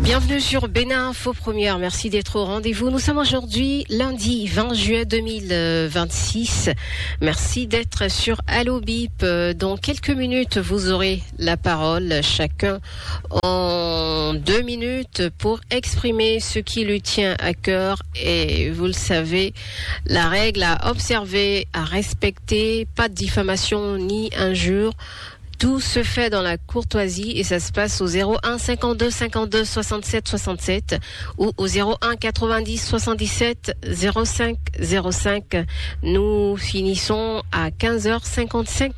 Bienvenue sur Bénin Info Première. Merci d'être au rendez-vous. Nous sommes aujourd'hui lundi 20 juillet 2026. Merci d'être sur Allo Bip. Dans quelques minutes, vous aurez la parole, chacun en 2 minutes, pour exprimer ce qui lui tient à cœur. Et vous le savez, la règle à observer, à respecter, pas de diffamation ni injure. Tout se fait dans la courtoisie et ça se passe au 01 52 52 67 67 ou au 01 90 77 05 05. Nous finissons à 15h55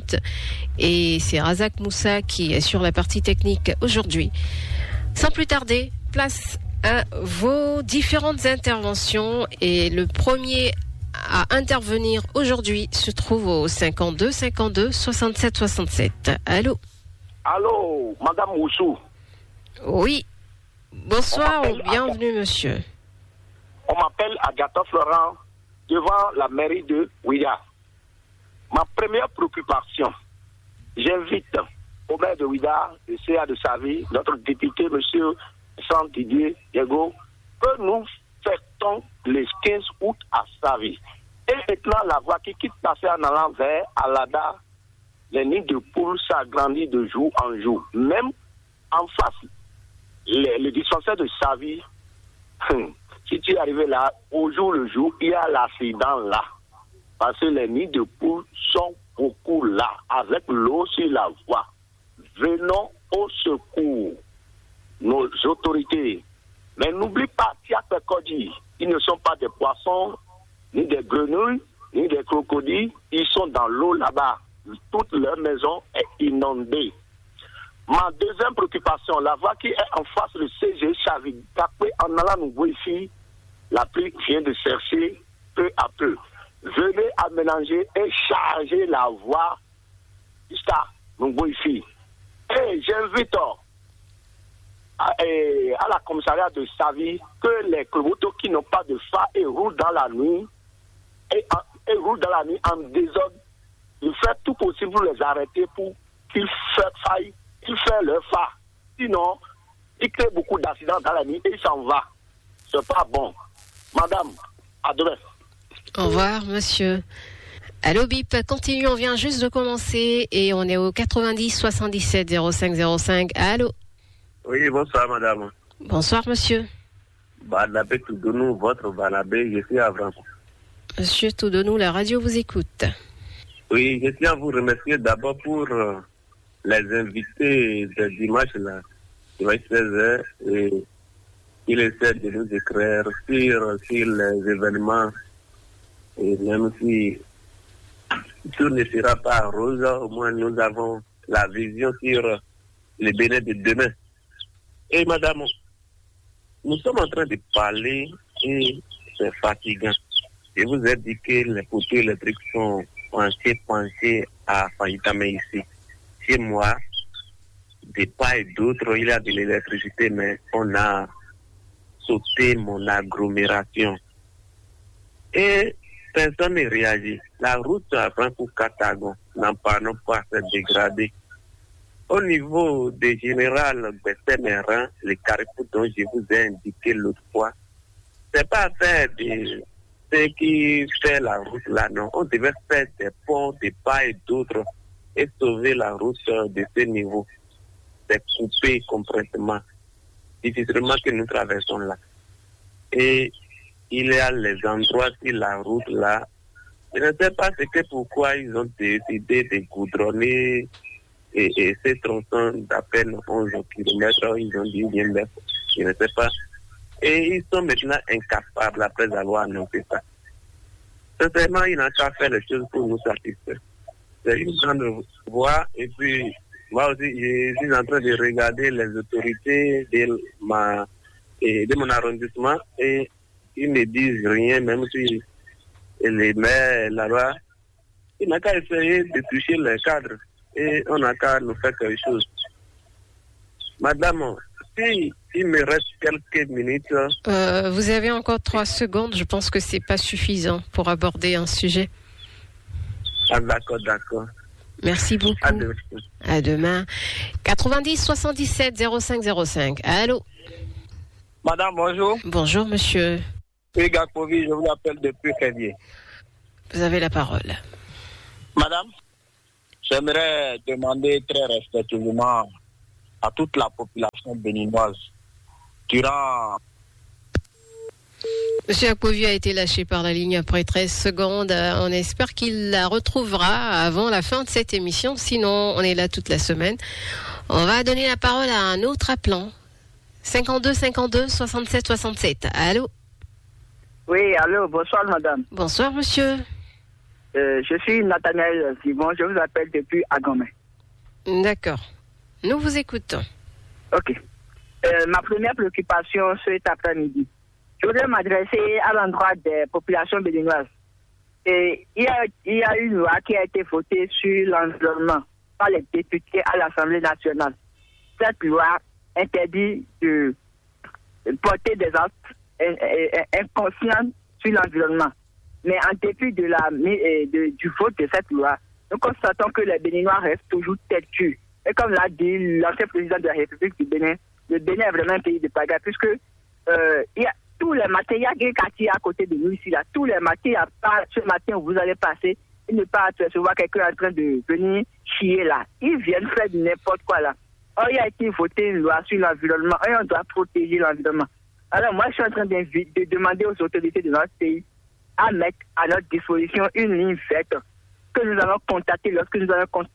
et c'est Razak Moussa qui est sur la partie technique aujourd'hui. Sans plus tarder, place à vos différentes interventions et le premier à intervenir aujourd'hui se trouve au 52 52 67 67. Allô? Allô, Madame Moussou. Oui. Bonsoir, bienvenue, monsieur. On m'appelle Agatha Florent devant la mairie de Ouida. Ma première préoccupation, j'invite au maire de Ouida, le CA de Savie, notre député, monsieur Jean Didier Diego, que nous fêtons le 15 août à Savie. Et maintenant, la voie qui quitte passer en allant vers Alada, les nids de poules s'agrandissent de jour en jour. Même en face, le dispensaire de Savie, si tu es arrivé là, au jour le jour, il y a l'accident là. Parce que les nids de poules sont beaucoup là, avec l'eau sur la voie. Venons au secours, nos autorités. Mais n'oublie pas, Tiapekodi, ils ne sont pas des poissons, ni des grenouilles, ni des crocodiles. Ils sont dans l'eau là-bas. Toute leur maison est inondée. Ma deuxième préoccupation, la voie qui est en face du CG Chavid, en allant nous voir ici, la pluie vient de chercher peu à peu. Venez aménager et charger la voie jusqu'à nous voir ici. Et j'invite à la commissariat de Savie que les motos qui n'ont pas de phare et roulent dans la nuit en désordre, de faire tout possible pour les arrêter pour qu'ils fassent leur phare. Sinon, ils créent beaucoup d'accidents dans la nuit et ils s'en vont. C'est pas bon. Madame, à demain. Au revoir, monsieur. Allô Bip, continue, on vient juste de commencer et on est au 90 77 05 05. Allô? Oui, bonsoir madame. Bonsoir monsieur. Barnabé Toudonou, votre Barnabé, je suis à Vranco. Monsieur Toudonou, la radio vous écoute. Oui, je tiens à vous remercier d'abord pour les invités de dimanche là, dimanche 16h, et il essaie de nous écrire sur les événements, et même si tout ne sera pas rose, au moins nous avons la vision sur les Bénin de demain. Et madame, nous sommes en train de parler et c'est fatigant. Je vous ai dit que les poteaux électriques sont penchés à Fayitame ici. Chez moi, de part et d'autre, il y a de l'électricité, mais on a sauté mon agglomération. Et personne ne réagit. La route à Franco-Catagon, n'en parlons pas, c'est dégradé. Au niveau des générales Bessémérin, les carrefours dont je vous ai indiqué l'autre fois, c'est pas faire de ce qui fait la route là, non. On devait faire des ponts de part et d'autre et sauver la route de ce niveau. C'est coupé complètement. Difficilement que nous traversons là. Et il y a les endroits sur la route là. Je ne sais pas pourquoi ils ont décidé de goudronner et ces tronçons d'à peine 11 km, ils ont dit bien bref, je ne sais pas. Et ils sont maintenant incapables après avoir annoncé ça. Sincèrement, ils n'ont qu'à faire les choses pour nous satisfaire. C'est une grande voie, et puis moi aussi, je suis en train de regarder les autorités de mon arrondissement, et ils ne disent rien, même si les maires là-bas, ils n'ont qu'à essayer de toucher les cadres. Et on n'a qu'à nous faire quelque chose. Madame, si il me reste quelques minutes... vous avez encore 3 secondes. Je pense que c'est pas suffisant pour aborder un sujet. Ah, d'accord. Merci beaucoup. À demain. 90 77 05 05. Allô? Madame, bonjour. Bonjour, monsieur. Oui, Gakovi, je vous appelle depuis Février. Vous avez la parole. Madame, j'aimerais demander très respectueusement à toute la population béninoise durant... Monsieur Akpoviu a été lâché par la ligne après 13 secondes. On espère qu'il la retrouvera avant la fin de cette émission. Sinon, on est là toute la semaine. On va donner la parole à un autre appelant. 52 52 67 67. Allô? Oui, allô, bonsoir madame. Bonsoir monsieur. Je suis Nathanaël Simon, je vous appelle depuis Agomé. D'accord. Nous vous écoutons. Ok. Ma première préoccupation cet après-midi, je voudrais m'adresser à l'endroit des populations béninoises. Et il y a une loi qui a été votée sur l'environnement par les députés à l'Assemblée nationale. Cette loi interdit de porter des actes inconscients sur l'environnement. Mais en dépit du vote de cette loi, nous constatons que les Béninois restent toujours têtus. Et comme l'a dit l'ancien président de la République du Bénin, le Bénin est vraiment un pays de pagaille, puisque il y a tous les matins, il y a des quartiers à côté de nous ici, là. Tous les matins, il n'y a pas ce matin où vous allez passer et ne pas recevoir quelqu'un en train de venir chier là. Ils viennent faire n'importe quoi là. Or, il a été voté une loi sur l'environnement et on doit protéger l'environnement. Alors, moi, je suis en train de demander aux autorités de notre pays à mettre à notre disposition une ligne verte que nous allons contacter lorsqu'on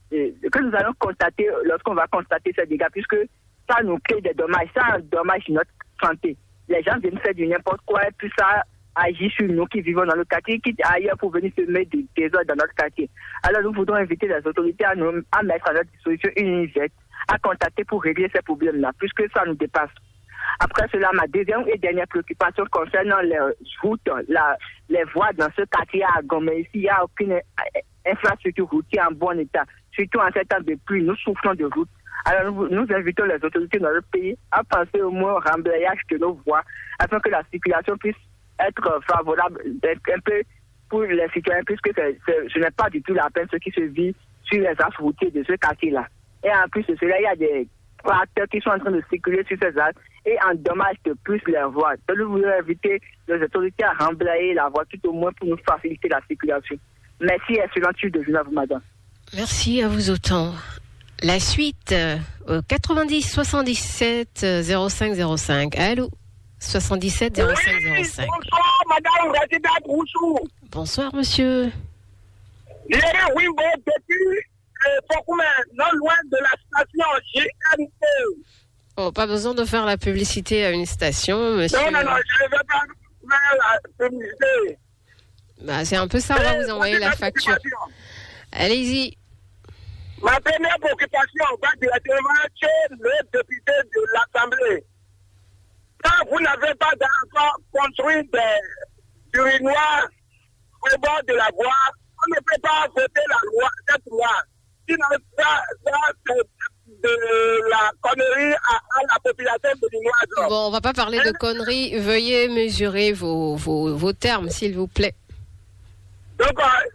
va constater ces dégâts, puisque ça nous crée des dommages, ça dommage notre santé. Les gens viennent faire du n'importe quoi et puis ça agit sur nous qui vivons dans le quartier, qui ailleurs pour venir se mettre des désordres dans notre quartier. Alors nous voudrons inviter les autorités à mettre à notre disposition une ligne verte, à contacter pour régler ces problèmes-là, puisque ça nous dépasse. Après cela, ma deuxième et dernière préoccupation concernant les routes, les voies dans ce quartier à Gomé. Ici, il n'y a aucune infrastructure routière en bon état. Surtout en ces temps de pluie, nous souffrons de routes. Alors nous invitons les autorités de notre pays à penser au moins au remblayage de nos voies afin que la circulation puisse être favorable un peu pour les citoyens, puisque ce n'est pas du tout la peine ce qui se vit sur les axes routiers de ce quartier-là. Et en plus de cela, il y a des tracteurs qui sont en train de circuler sur ces axes et endommagent de plus les voies. Donc nous voulons inviter les autorités à remblayer la voie tout au moins pour nous faciliter la circulation. Merci, excellente suite de journée à vous, madame. Merci à vous autant. La suite, 90 77 05 05. Allô? 77 05 05. Bonsoir, madame Résidente Roussou. Bonsoir, monsieur. Oui, depuis non loin de la station GNT. Oh, pas besoin de faire la publicité à une station, monsieur. Non, je ne veux pas faire la publicité. Bah, c'est un peu ça, on va vous envoyer la facture. Allez-y. Ma première préoccupation va directement chez le député de l'Assemblée. Quand vous n'avez pas encore construit des urinoirs au bord de la voie, on ne peut pas voter cette loi. Sinon, ça c'est de la connerie à la population béninoise. Bon, on va pas parler de conneries. Veuillez mesurer vos termes, s'il vous plaît. Donc,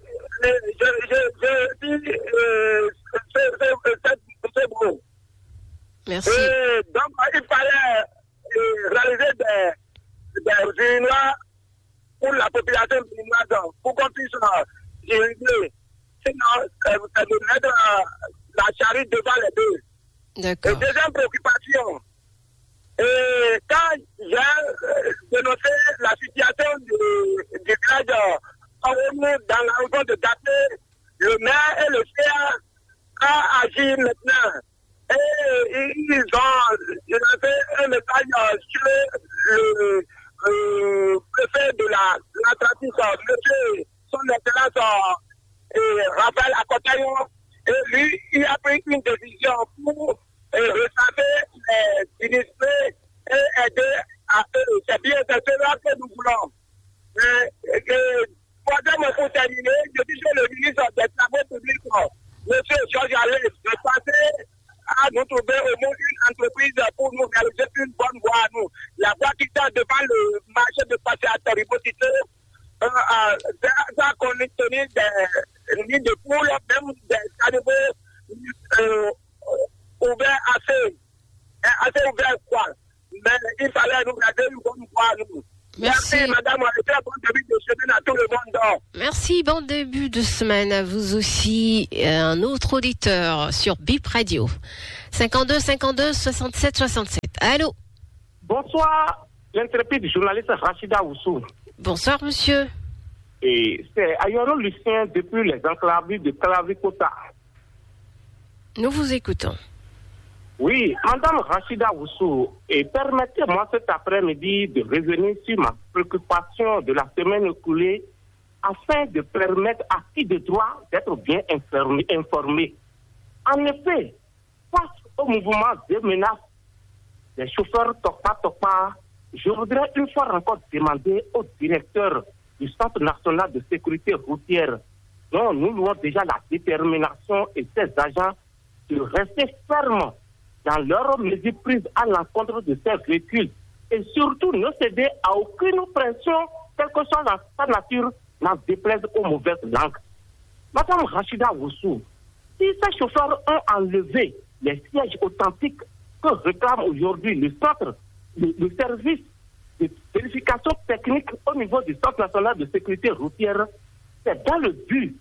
je dis, c'est beau. Merci. Et donc, il fallait réaliser des urinoirs pour la population béninoise, pour qu'on puisse irriguer. Sinon, c'est de mettre la charrue devant les deux. D'accord. Et deuxième préoccupation, quand j'ai dénoncé la situation du village dans la région de Daté, le maire et le CA a agi maintenant. Et ils ont fait un message sur le préfet de l'Atlantique, monsieur son excellence Raphaël Akotayon. Et lui, il a pris une décision pour recenser les sinistrés et aider à eux. C'est bien, c'est cela que nous voulons. Pour terminer, je dis que le ministre des Travaux publics, M. Georges Allais, de passer à nous trouver au moins une entreprise pour nous réaliser une bonne voie à nous. La voie qui est devant le marché de passé à Toribotito, ça contenir des nids de poules, même des caniveaux ouverts assez ouverts, quoi. Mais il fallait nous garder une bonne voie, nous. Merci. Madame, on a fait un bon début de semaine à tout le monde. Merci, bon début de semaine à vous aussi. Un autre auditeur sur Bip Radio. 52 52 67 67. Allô? Bonsoir, l'intrépide journaliste Rachida Oussou. Bonsoir, monsieur. Et c'est Ayoron Lucien depuis les enclaves de Clavicota. Nous vous écoutons. Oui, Madame Rachida Oussou, et permettez-moi cet après-midi de revenir sur ma préoccupation de la semaine écoulée afin de permettre à qui de droit d'être bien informé. En effet, face au mouvement des menaces des chauffeurs Tokpa, je voudrais une fois encore demander au directeur du Centre national de sécurité routière, dont nous louons déjà la détermination et ses agents de rester fermes dans leurs mesures prises à l'encontre de ces véhicules et surtout ne céder à aucune pression, quelle que soit sa nature, n'en déplaise aux mauvaises langues. Madame Rachida Oussou, si ces chauffeurs ont enlevé les sièges authentiques que réclame aujourd'hui le centre, le service de vérification technique au niveau du Centre national de sécurité routière, c'est dans le but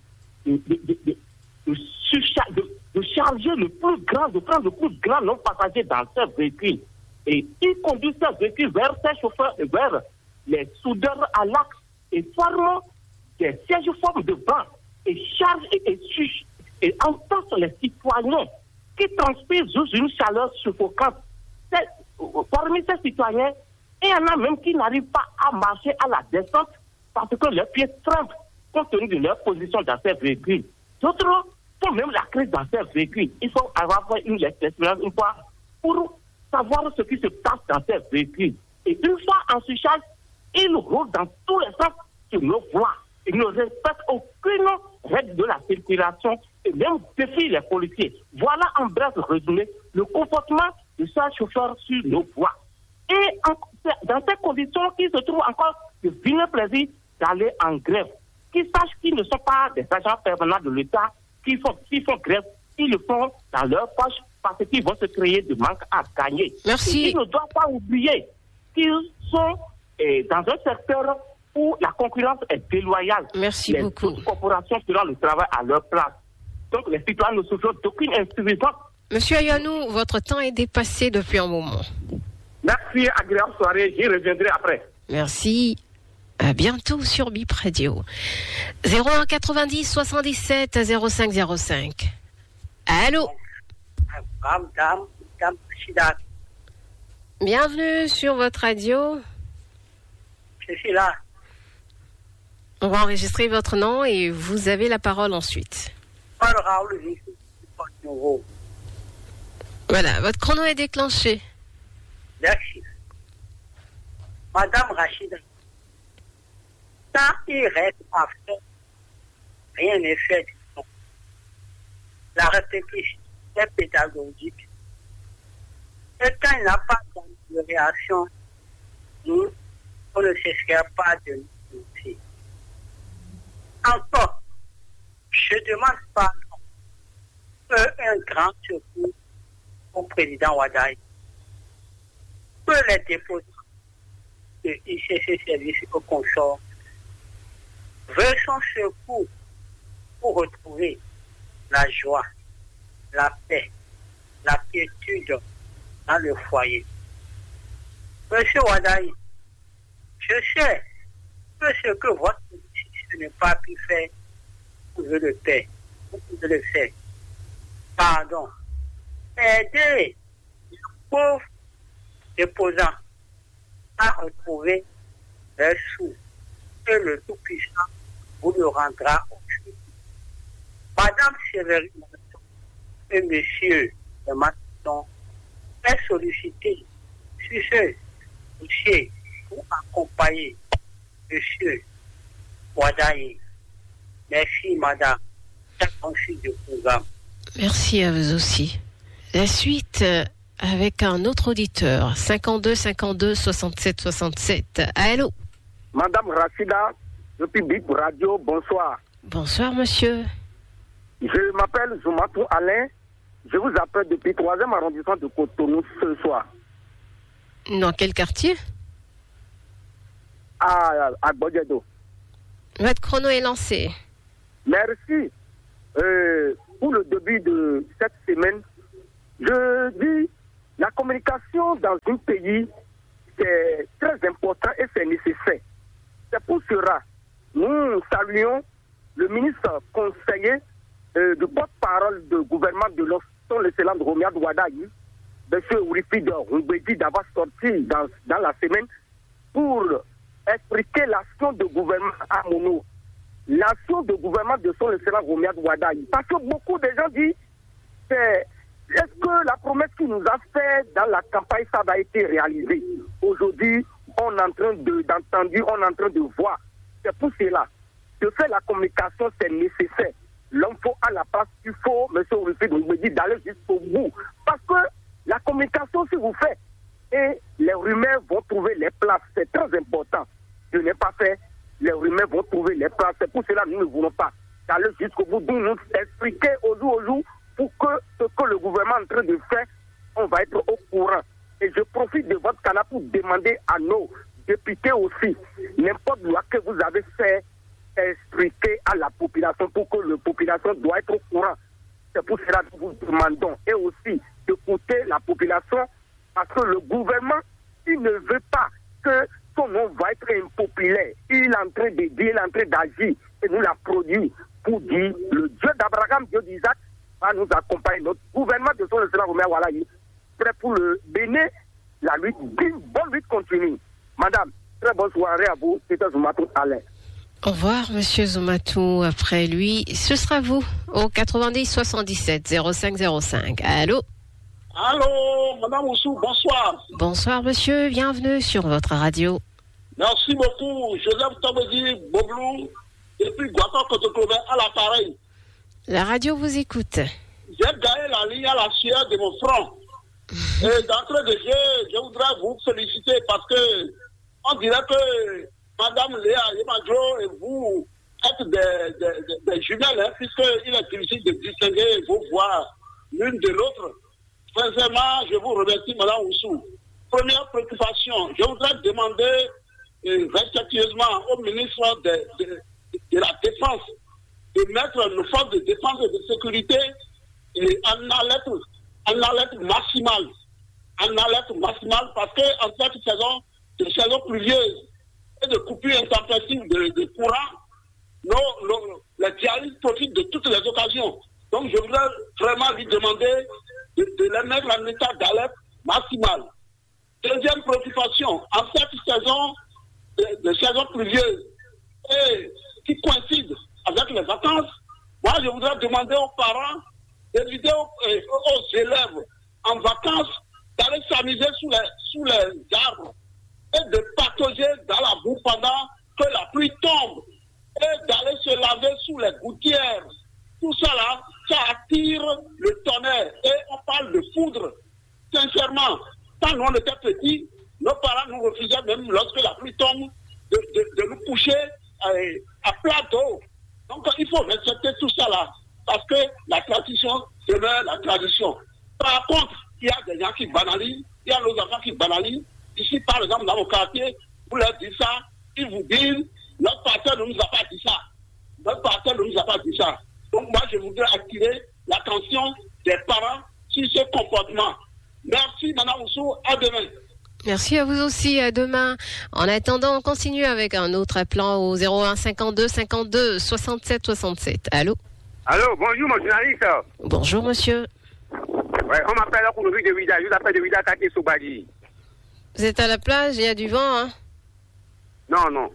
de charger le plus grand, de prendre le plus grand nombre de passagers dans ces véhicules. Et ils conduisent ces véhicules vers ces chauffeurs et vers les soudeurs à l'axe et forment des sièges formes de banc et chargent et entassent les citoyens qui transpirent sous une chaleur suffocante. Parmi ces citoyens, il y en a même qui n'arrivent pas à marcher à la descente parce que leurs pieds tremblent compte tenu de leur position dans ces véhicules. D'autres font même la crise dans ces véhicules. Il faut avoir fait une expérience une fois pour savoir ce qui se passe dans ces véhicules. Et une fois en surcharge, ils roulent dans tous les sens sur nos voies. Ils ne respectent aucune règle de la circulation et même défient les policiers. Voilà en bref résumé le comportement de ces chauffeurs sur nos voies. Et dans ces conditions, qu'ils se trouvent encore de vilain plaisir d'aller en grève. Qu'ils sachent qu'ils ne sont pas des agents permanents de l'État, s'ils font grève, ils le font dans leur poche parce qu'ils vont se créer de manque à gagner. Merci. Et ils ne doivent pas oublier qu'ils sont dans un secteur où la concurrence est déloyale. Merci beaucoup. Les corporations feront le travail à leur place. Donc les citoyens ne souffrent d'aucune insuffisance. Monsieur Ayanou, votre temps est dépassé depuis un moment. Merci, agréable soirée, j'y reviendrai après. Merci. À bientôt sur Bip Radio. 01 90 77 05 05. Allô? Madame Rachida. Bienvenue sur votre radio. Je suis là. On va enregistrer votre nom et vous avez la parole ensuite. Paul Raoul Vic, Nouveau. Voilà, votre chrono est déclenché. Merci. Madame Rachida, quand il reste à faire, rien n'est fait du tout. La répétition est pédagogique. Et quand il n'a pas de réaction, nous, on ne cessera pas de nous pousser. Encore, je demande pardon un grand secours au président Ouaddari. Que les déposants de ICC Service au consort veulent son secours pour retrouver la joie, la paix, la quiétude dans le foyer. Monsieur Ouaddari, je sais que ce que votre ministre n'a pas pu faire, vous pouvez le faire. Vous pouvez le faire. Pardon. Aidez les pauvres déposants à retrouver leurs sous. Et le Tout-Puissant vous le rendra aujourd'hui. Madame Sévérine et Monsieur de Maton est sollicité sur ce dossier pour accompagner Monsieur Ouaddari. Merci, Madame. C'est ainsi du programme. Merci à vous aussi. La suite avec un autre auditeur. 52 52 67 67. Allô? Madame Rachida, depuis Bip Radio, bonsoir. Bonsoir, monsieur. Je m'appelle Zoumatou Alain. Je vous appelle depuis 3e arrondissement de Cotonou ce soir. Dans quel quartier? À Bodjedo. Votre chrono est lancé. Merci. Pour le début de cette semaine, je dis la communication dans un pays, c'est très important et c'est nécessaire. C'est pour cela, nous saluons le ministre conseiller de porte-parole du gouvernement de son excellence Romiad Wadaï, M. Ourifid Roumbedi, d'avoir sorti dans la semaine pour expliquer l'action de gouvernement à Mono. L'action de gouvernement de son excellence Romiad Wadaï. Parce que beaucoup de gens disent, est-ce que la promesse qu'il nous a faite dans la campagne, ça a été réalisé? Aujourd'hui, on est en train d'entendre, on est en train de voir. C'est pour cela. De faire la communication, c'est nécessaire. L'homme faut à la place, il faut, M. Ourifid me dit d'aller jusqu'au bout. Parce que la communication, si vous faites, et les rumeurs vont trouver les places, c'est très important. Je n'ai pas fait, les rumeurs vont trouver les places. C'est pour cela que nous ne voulons pas aller jusqu'au bout, nous expliquer au jour pour que ce que le gouvernement est en train de faire, on va être au courant. Et je profite de votre canal pour demander à nos députés aussi, n'importe quoi que vous avez fait, expliquer à la population pour que la population doit être au courant. C'est pour cela que nous vous demandons. Et aussi d'écouter la population parce que le gouvernement, il ne veut pas que son nom va être impopulaire. Il est en train de dire, il est en train d'agir et nous l'a produit pour dire le Dieu d'Abraham, Dieu d'Isaac, va nous accompagner. Notre gouvernement de son excellence Romain Walaï, prêt pour le bénir, la lutte, une bonne lutte continue. Madame, très bonne soirée à vous, c'était Zoumatou Alain. Au revoir, Monsieur Zoumatou. Après lui, ce sera vous au 90 77 05 05. Allô? Allô, Madame Oussou, bonsoir. Bonsoir, monsieur. Bienvenue sur votre radio. Merci beaucoup. Joseph Tabedi Boblou, depuis Guatemala Côte-Clover à l'appareil. La radio vous écoute. J'ai gagné la ligne à la sueur de mon front. Et d'entrée de jeu, je voudrais vous féliciter parce que on dirait que Madame Léa Yemadjo et vous êtes des jumelles, hein, puisqu'il est difficile de distinguer vos voix l'une de l'autre. Sincèrement, je vous remercie, Madame Oussou. Première préoccupation, je voudrais demander respectueusement au ministre de la Défense de mettre nos forces de défense et de sécurité en alerte maximale. En alerte maximale parce qu'en cette saison, de saison pluvieuse et de coupure intempestive de courant, les dialyses profitent de toutes les occasions. Donc je voudrais vraiment lui demander de les mettre en état d'alerte maximale. Deuxième préoccupation, en cette saison de saison pluvieuse et qui coïncide avec les vacances, moi je voudrais demander aux parents d'éviter aux élèves en vacances d'aller s'amuser sous les arbres et de patauger dans la boue pendant que la pluie tombe et d'aller se laver sous les gouttières. Tout ça là, ça attire le tonnerre et on parle de foudre. Sincèrement, quand nous on était petits, nos parents nous refusaient même lorsque la pluie tombe de nous coucher à plat d'eau. Donc il faut respecter tout ça là, parce que la tradition demeure la tradition. Par contre, il y a des gens qui banalisent, il y a nos enfants qui banalisent. Ici, par exemple, dans mon quartier, vous leur dites ça, ils vous disent, notre pasteur ne nous a pas dit ça. Notre pasteur ne nous a pas dit ça. Donc moi, je voudrais attirer l'attention des parents sur ce comportement. Merci, Madame Oussou. À demain. Merci à vous aussi. À demain. En attendant, on continue avec un autre appelant au 01 52 52 67 67. Allô? Allô, bonjour, mon journaliste. Bonjour, monsieur. Ouais, on m'appelle pour le rue de Ouida. Je vous appelle de Ouida, quartier Sobadi. Vous êtes à la plage, il y a du vent, hein? Non.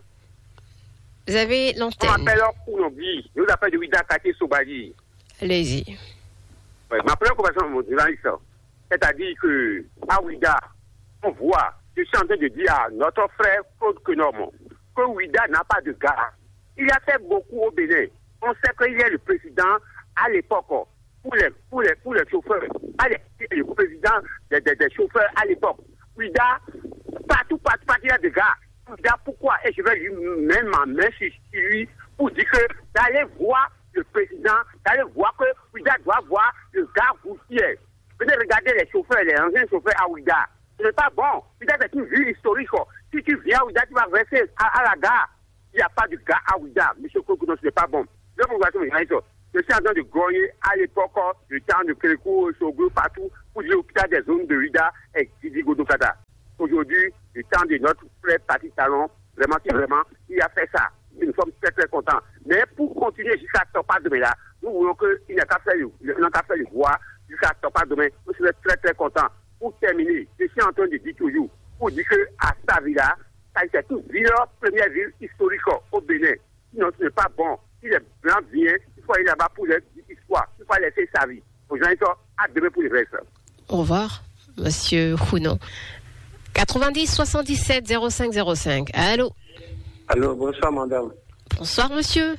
Vous avez l'antenne. On m'appelle pour nos vies. Je vous appelle de Ouida, quartier Sobadi. Allez-y. Ouais, ma première conversation, mon journaliste, c'est-à-dire que à Ouida, on voit, je suis en train de dire à notre frère Claude Kenormont que Ouida n'a pas de gare. Il a fait beaucoup au Bénin. On sait qu'il est le président à l'époque pour les chauffeurs. Le président des chauffeurs à l'époque. Ouida, partout, il y a des gars. Ouida, pourquoi? Et je vais lui mettre ma main sur lui pour dire que d'aller voir le président, d'aller voir que Ouida doit voir le gars routier. Venez regarder les chauffeurs, les anciens chauffeurs à Ouida. ce n'est pas bon. Ouida, c'est une ville historique. Si tu viens à Ouida, tu vas rester à la gare. Il n'y a pas de gare à Ouida. Monsieur Kokono, ce n'est pas bon. Je suis en train de grogner à l'époque du temps de Kérékou, Sogou, partout, pour dire l'hôpital des zones de Ouida et Didi Godokada. Aujourd'hui, du temps de notre frère Patrick Talon, vraiment, il a fait ça. Nous sommes très, très contents. Mais pour continuer jusqu'à Topa demain là, nous voulons qu'il n'y a qu'à faire le voix jusqu'à Topa demain. Nous sommes très, très contents. Pour terminer, je suis en train de dire toujours, pour dire qu'à Savila, c'est une ville, première ville historique au Bénin. Sinon, ce n'est pas bon. Si les Blancs viennent, il faut aller là-bas pour leur histoire. Il faut laisser sa vie. Aux gens, à demain pour le reste. Au revoir, monsieur Khounon. 90 77 05 05. Allô? Allô, bonsoir, madame. Bonsoir, monsieur.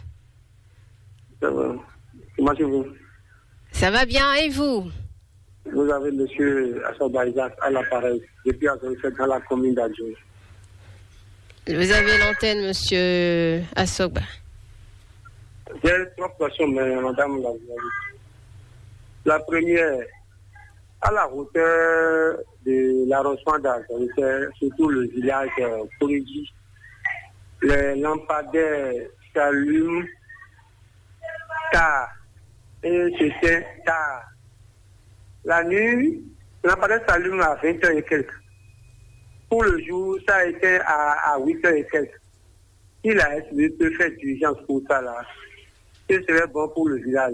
Ça va. Comment allez-vous? Ça va bien, et vous? Vous avez monsieur Assoba Isaac à l'appareil, depuis dans la commune d'Adjoum. Vous avez l'antenne, monsieur Assoba. J'ai 3 questions, mais madame la première, à la hauteur de l'arrondissement d'Adjoum, c'est surtout le village Corrigi. Les lampadaires s'allument tard et s'éteignent tard. La nuit, les lampadaires s'allument à 20h et quelques. Pour le jour, ça a été à 8h et quelques. Si la SB peut faire d'urgence pour ça là, ce serait bon pour le village.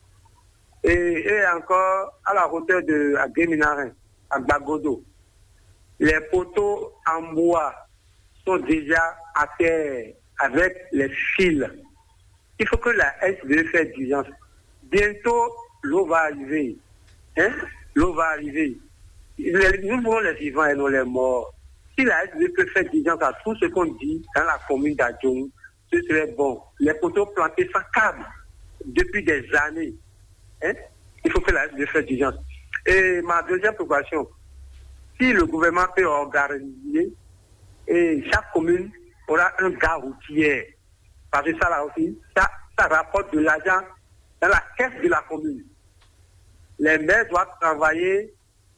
Et encore, à la hauteur de Guéminarin, à Bagodo, les poteaux en bois sont déjà à terre avec les fils. Il faut que la SB fasse d'urgence. Bientôt, l'eau va arriver. L'eau va arriver. Nous voulons les vivants et non les morts. Si la SB peut faire d'urgence à tout ce qu'on dit dans la commune d'Adjoum, ce serait bon. Les poteaux plantés sans câble depuis des années. Il faut que la SB fasse d'urgence. Et ma deuxième préoccupation, si le gouvernement peut organiser, et chaque commune aura un gare routier. Parce que ça là aussi, ça rapporte de l'argent dans la caisse de la commune. Les maires doivent travailler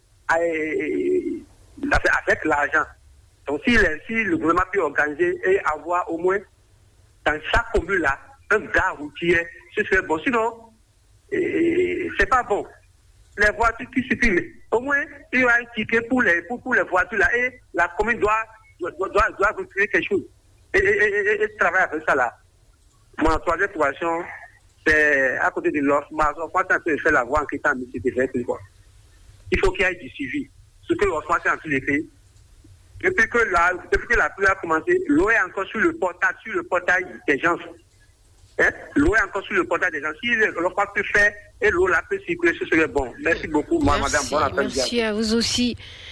avec l'argent. Donc si le gouvernement peut organiser et avoir au moins dans chaque commune là un gare routier, ce serait bon. Sinon, c'est pas bon. Les voitures qui circulent, au moins il y aura un ticket pour les voitures là et la commune doit retirer quelque chose et travailler avec ça là. Mon troisième situation, c'est à côté de l'Osma. On va tenter de faire la voie en quittant M. Devette. Il faut qu'il y ait du suivi. Ce que l'Osma est en train de faire. Depuis que la pluie a commencé, l'eau est encore sur le portail des gens. L'eau est encore sur le portail des gens. Si l'Osma peut faire et l'eau là peut circuler, ce serait bon. Merci beaucoup, madame. Bon appel. Merci à vous aussi.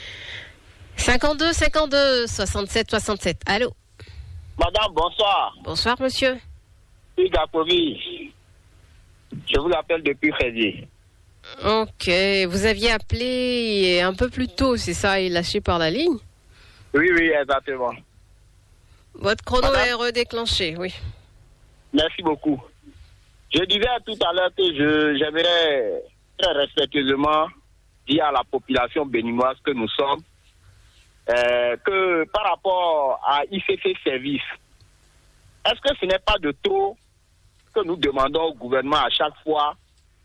52 52 67 67. Allô? Madame, bonsoir. Bonsoir, monsieur. Igapovi. Je vous appelle depuis Fézier. Ok. Vous aviez appelé un peu plus tôt, c'est ça, et lâché par la ligne? Oui, exactement. Votre chrono est redéclenché, oui. Merci beaucoup. Je disais tout à l'heure que j'aimerais très respectueusement dire à la population béninoise que nous sommes que par rapport à ICC Service, est-ce que ce n'est pas de trop que nous demandons au gouvernement à chaque fois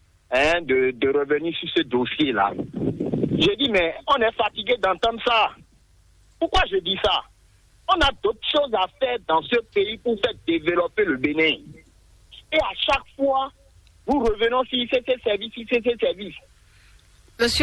de revenir sur ce dossier-là? Je dis, mais on est fatigué d'entendre ça. Pourquoi je dis ça? On a d'autres choses à faire dans ce pays pour faire développer le Bénin. Et à chaque fois, nous revenons sur ICC Service. Monsieur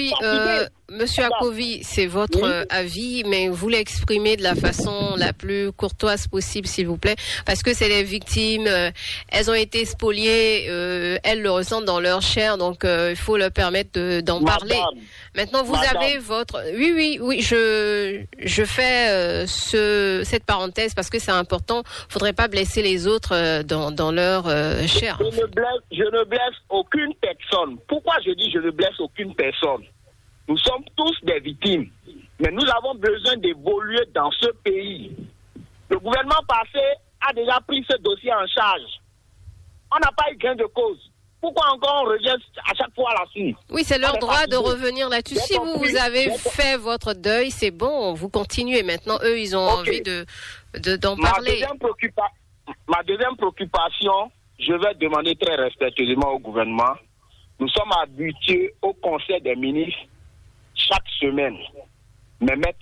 Apovi, c'est votre avis, mais vous l'exprimez de la façon la plus courtoise possible, s'il vous plaît, parce que c'est les victimes, elles ont été spoliées, elles le ressentent dans leur chair, donc il faut leur permettre d'en parler. Maintenant, vous avez votre... Oui, je fais cette parenthèse parce que c'est important. Faudrait pas blesser les autres dans leur chair. Je ne blesse aucune personne. Pourquoi je dis je ne blesse aucune personne? Nous sommes tous des victimes, mais nous avons besoin d'évoluer dans ce pays. Le gouvernement passé a déjà pris ce dossier en charge. On n'a pas eu gain de cause. Pourquoi encore on rejette à chaque fois la suite? Oui, c'est leur droit de revenir là-dessus. Si vous avez fait votre deuil, c'est bon, vous continuez. Maintenant, eux, ils ont envie d'en parler. Ma deuxième préoccupation, je vais demander très respectueusement au gouvernement. Nous sommes habitués au Conseil des ministres chaque semaine. Mais